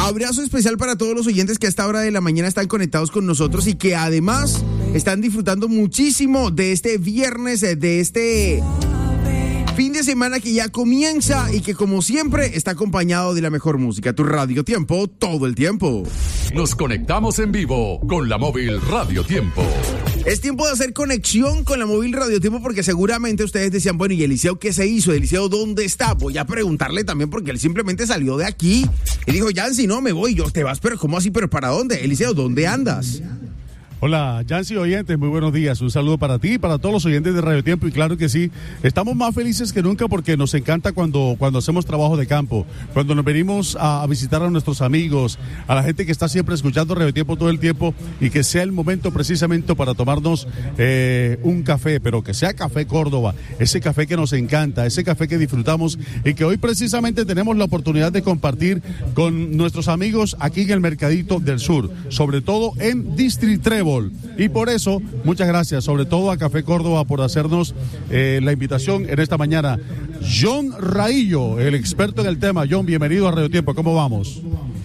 Abrazo especial para todos los oyentes que a esta hora de la mañana están conectados con nosotros y que además están disfrutando muchísimo de este viernes, de este fin de semana que ya comienza y que como siempre está acompañado de la mejor música. Tu Radio Tiempo, todo el tiempo. Nos conectamos en vivo con la móvil Radio Tiempo. Es tiempo de hacer conexión con la móvil Radio Tiempo porque seguramente ustedes decían, bueno, ¿y Eliseo qué se hizo? ¿Eliseo dónde está? Voy a preguntarle también porque él simplemente salió de aquí y dijo, Yancy, no, me voy. Yo, te vas, pero ¿cómo así? ¿Pero para dónde? Eliseo, ¿dónde andas? Hola, Yancy oyentes, muy buenos días. Un saludo para ti y para todos los oyentes de Radio Tiempo. Y claro que sí, estamos más felices que nunca porque nos encanta cuando hacemos trabajo de campo, cuando nos venimos a visitar a nuestros amigos, a la gente que está siempre escuchando Radio Tiempo todo el tiempo y que sea el momento precisamente para tomarnos un café, pero que sea Café Córdoba, ese café que nos encanta, ese café que disfrutamos y que hoy precisamente tenemos la oportunidad de compartir con nuestros amigos aquí en el Mercadito del Sur, sobre todo en District Trébol. Y por eso, muchas gracias, sobre todo a Café Córdoba por hacernos la invitación en esta mañana. John Raillo, el experto en el tema. John, bienvenido a Radio Tiempo, ¿cómo vamos?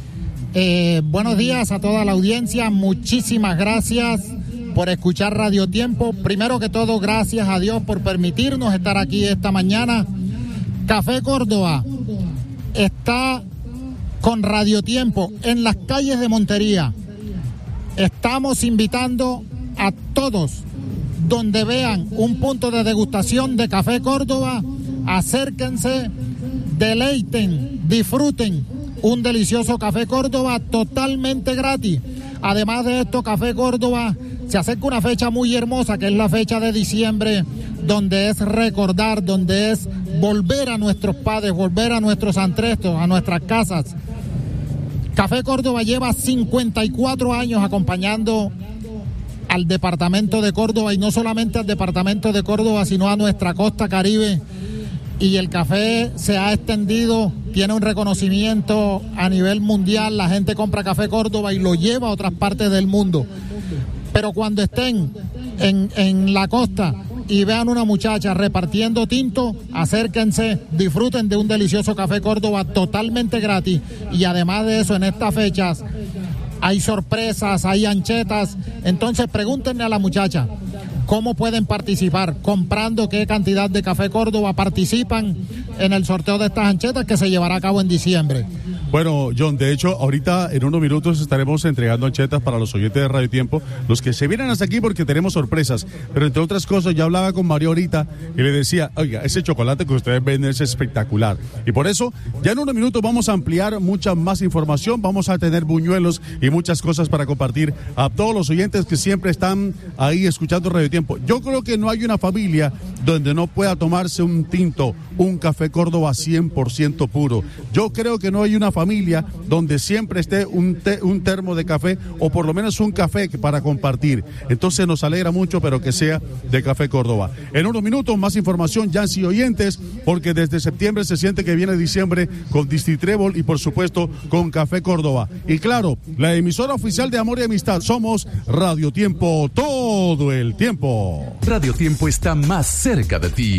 Buenos días a toda la audiencia, muchísimas gracias por escuchar Radio Tiempo. Primero que todo, gracias a Dios por permitirnos estar aquí esta mañana. Café Córdoba está con Radio Tiempo en las calles de Montería. Estamos invitando a todos, donde vean un punto de degustación de Café Córdoba, acérquense, deleiten, disfruten un delicioso Café Córdoba totalmente gratis. Además de esto, Café Córdoba se acerca una fecha muy hermosa, que es la fecha de diciembre, donde es recordar, donde es volver a nuestros padres, volver a nuestros ancestros, a nuestras casas. Café Córdoba lleva 54 años acompañando al departamento de Córdoba, y no solamente al departamento de Córdoba, sino a nuestra costa caribe. Y el café se ha extendido, tiene un reconocimiento a nivel mundial. La gente compra Café Córdoba y lo lleva a otras partes del mundo. Pero cuando estén en la costa y vean una muchacha repartiendo tinto, acérquense, disfruten de un delicioso Café Córdoba totalmente gratis. Y además de eso, en estas fechas hay sorpresas, hay anchetas. Entonces pregúntenle a la muchacha cómo pueden participar, comprando qué cantidad de Café Córdoba participan en el sorteo de estas anchetas que se llevará a cabo en diciembre. Bueno, John, de hecho, ahorita en unos minutos estaremos entregando anchetas para los oyentes de Radio Tiempo, los que se vienen hasta aquí porque tenemos sorpresas. Pero entre otras cosas, ya hablaba con Mario ahorita y le decía, oiga, ese chocolate que ustedes venden es espectacular. Y por eso, ya en unos minutos vamos a ampliar mucha más información, vamos a tener buñuelos y muchas cosas para compartir a todos los oyentes que siempre están ahí escuchando Radio Tiempo. Yo creo que no hay una familia donde no pueda tomarse un tinto, un Café Córdoba 100% puro. Yo creo que no hay una familia donde siempre esté un termo de café o por lo menos un café para compartir. Entonces nos alegra mucho, pero que sea de Café Córdoba. En unos minutos más información, Yancy oyentes, porque desde septiembre se siente que viene diciembre con District Trébol y por supuesto con Café Córdoba. Y claro, la emisora oficial de Amor y Amistad, somos Radio Tiempo todo el tiempo. Radio Tiempo está más cerca de ti.